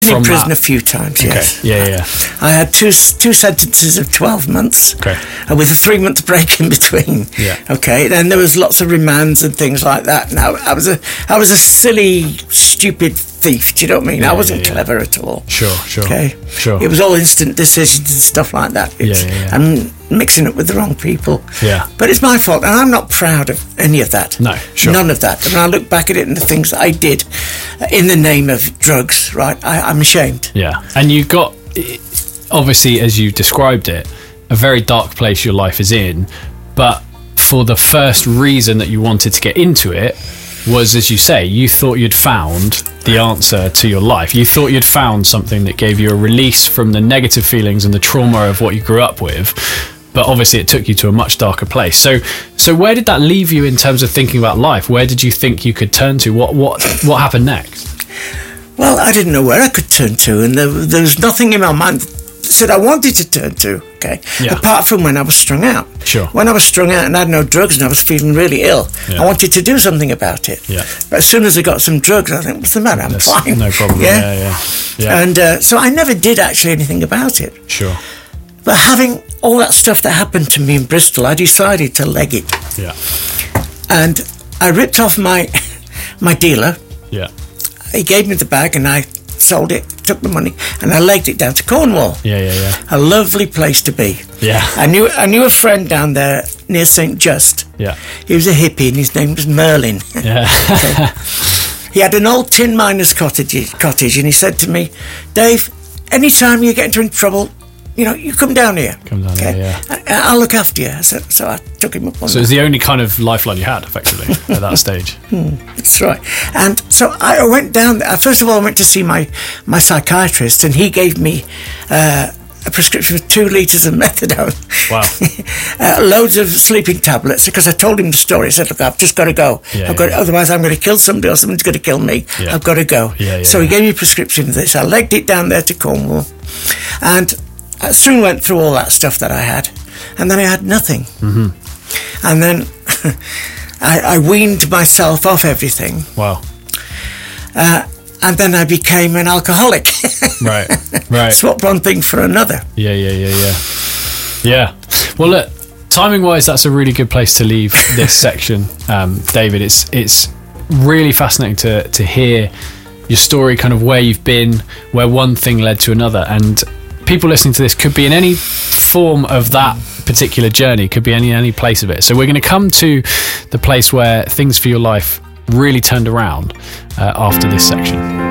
in prison a few times, yes. Yeah. I had two sentences of 12 months, with a 3-month break in between. Yeah. Okay, then there was lots of remands and things like that. Now, I was a silly, stupid thief, do you know what I mean? I wasn't clever at all. Sure. Okay? Sure. It was all instant decisions and stuff like that. I'm mixing it with the wrong people. Yeah. But it's my fault, and I'm not proud of any of that. No, sure. None of that. And when I look back at it and the things that I did in the name of drugs, right, I'm ashamed. Yeah. And you got, obviously, as you described it, a very dark place your life is in, but for the first reason that you wanted to get into it was, as you say, you thought you'd found the answer to your life. You thought you'd found something that gave you a release from the negative feelings and the trauma of what you grew up with, but obviously it took you to a much darker place. So where did that leave you in terms of thinking about life? Where did you think you could turn to? What happened next? Well, I didn't know where I could turn to, and there was nothing in my mind that said I wanted to turn to, apart from when I was strung out. Sure. When I was strung out and I had no drugs and I was feeling really ill, I wanted to do something about it. Yeah. But as soon as I got some drugs, I think, what's the matter? I'm fine. No problem. Yeah. And so I never did actually anything about it. Sure. But having all that stuff that happened to me in Bristol, I decided to leg it. Yeah. And I ripped off my dealer. Yeah. He gave me the bag and I sold it, took the money, and I legged it down to Cornwall. Yeah. A lovely place to be. Yeah. I knew a friend down there near St. Just. Yeah. He was a hippie and his name was Merlin. Yeah. He had an old tin miner's cottage, and he said to me, Dave, anytime you get into any trouble, you come down here. Here, yeah. I'll look after you. So I took him up on that. So it was the only kind of lifeline you had, effectively, at that stage. That's right. And so I went down there. First of all, I went to see my psychiatrist, and he gave me a prescription for 2 litres of methadone. Wow. Loads of sleeping tablets, because I told him the story. I said, look, I've just got to go. Otherwise I'm going to kill somebody or someone's going to kill me. Yeah. I've got to go. So he gave me a prescription of this. I legged it down there to Cornwall, and I soon went through all that stuff that I had, and then I had nothing. Mm-hmm. And then I weaned myself off everything. Wow. And then I became an alcoholic. Right. Swapped one thing for another. Yeah. Well, look, timing-wise, that's a really good place to leave this section, David. It's really fascinating to hear your story, kind of where you've been, where one thing led to another, and people listening to this could be in any form of that particular journey, could be any place of it. So we're going to come to the place where things for your life really turned around after this section.